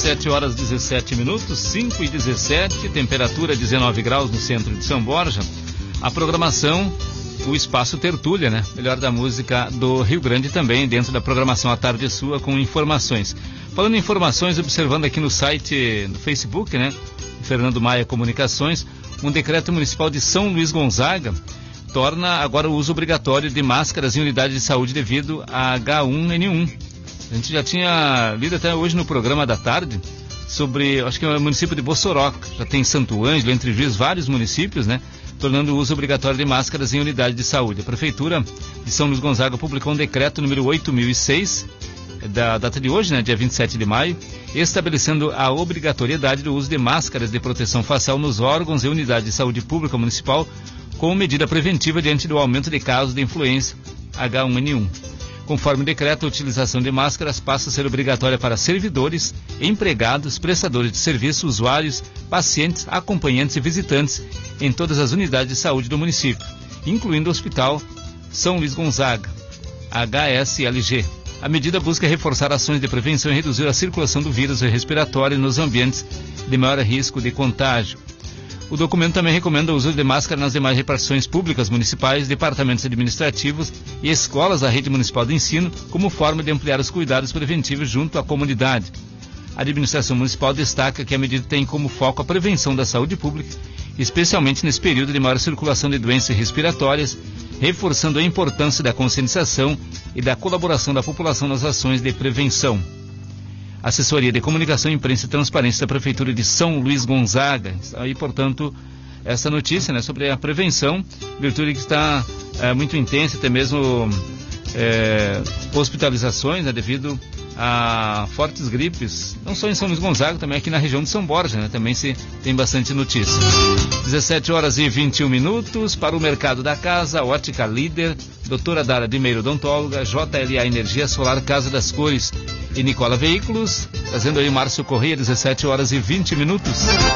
17 horas 17 minutos, 5h17, temperatura 19 graus no centro de São Borja. A programação, o Espaço Tertúlia, né? Melhor da música do Rio Grande também, dentro da programação à tarde sua, com informações. Falando em informações, observando aqui no site, no Facebook, né? Fernando Maia Comunicações, um decreto municipal de São Luís Gonzaga torna agora o uso obrigatório de máscaras em unidade de saúde devido a H1N1. A gente já tinha lido até hoje no programa da tarde sobre, acho que é o município de Bossoroca, já tem Santo Ângelo, Entre Rios, vários municípios, né? Tornando o uso obrigatório de máscaras em unidade de saúde. A Prefeitura de São Luís Gonzaga publicou um decreto número 8006, da data de hoje, né, dia 27 de maio, estabelecendo a obrigatoriedade do uso de máscaras de proteção facial nos órgãos e unidade de saúde pública municipal, como medida preventiva diante do aumento de casos de influenza H1N1. Conforme o decreto, a utilização de máscaras passa a ser obrigatória para servidores, empregados, prestadores de serviço, usuários, pacientes, acompanhantes e visitantes em todas as unidades de saúde do município, incluindo o Hospital São Luís Gonzaga, HSLG. A medida busca reforçar ações de prevenção e reduzir a circulação do vírus respiratório nos ambientes de maior risco de contágio. O documento também recomenda o uso de máscara nas demais repartições públicas municipais, departamentos administrativos e escolas da rede municipal de ensino, como forma de ampliar os cuidados preventivos junto à comunidade. A administração municipal destaca que a medida tem como foco a prevenção da saúde pública, especialmente nesse período de maior circulação de doenças respiratórias, reforçando a importância da conscientização e da colaboração da população nas ações de prevenção. Assessoria de Comunicação, Imprensa e Transparência da Prefeitura de São Luís Gonzaga. Aí, portanto, essa notícia, né, sobre a prevenção, virtude que está muito intensa, até mesmo hospitalizações, né, devido a fortes gripes, não só em São Luís Gonzaga, também aqui na região de São Borja, né, também se tem bastante notícia. 17 horas e 21 minutos, para o mercado da casa, Ótica Líder, Doutora Dara de Meiro Odontóloga, JLA Energia Solar, Casa das Cores e Nicola Veículos, trazendo aí o Márcio Correia, 17 horas e 20 minutos.